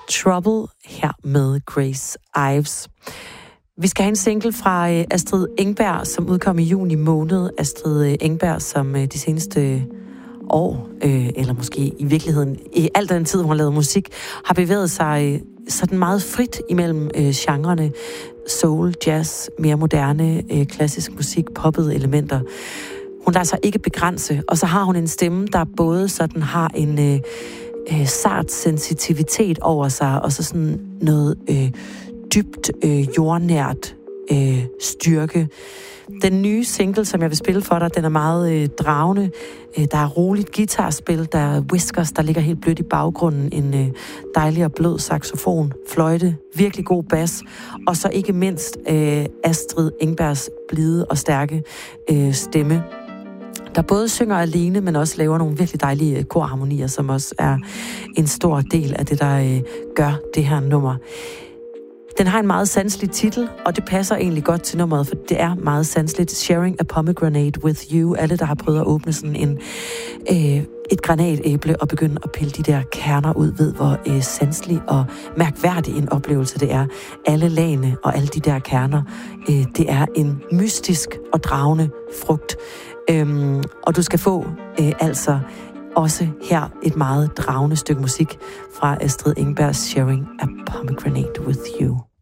Trouble her med Grace Ives. Vi skal have en single fra Astrid Engberg, som udkom i juni måned. Astrid Engberg, som de seneste år, eller måske i virkeligheden i al den tid, hun har lavet musik, har bevæget sig sådan meget frit imellem genrerne. Soul, jazz, mere moderne, klassisk musik, poppede elementer. Hun lader sig ikke begrænse, og så har hun en stemme, der både sådan har en sart sensitivitet over sig, og så sådan noget dybt jordnært styrke. Den nye single, som jeg vil spille for dig, den er meget dragende. Der er roligt guitarspil, der er whiskers, der ligger helt blødt i baggrunden, en dejlig og blød saxofon, fløjte, virkelig god bas, og så ikke mindst Astrid Engbergs blide og stærke stemme, der både synger alene, men også laver nogle virkelig dejlige korharmonier, som også er en stor del af det, der gør det her nummer. Den har en meget sanselig titel, og det passer egentlig godt til nummeret, for det er meget sanseligt. Sharing a pomegranate with you. Alle, der har prøvet at åbne sådan et granatæble og begynde at pille de der kerner ud, ved hvor sanselig og mærkværdig en oplevelse det er. Alle lagene og alle de der kerner, det er en mystisk og dragende frugt. Og du skal få altså også her et meget dragende stykke musik fra Astrid Engbergs Sharing a Pomegranate with You.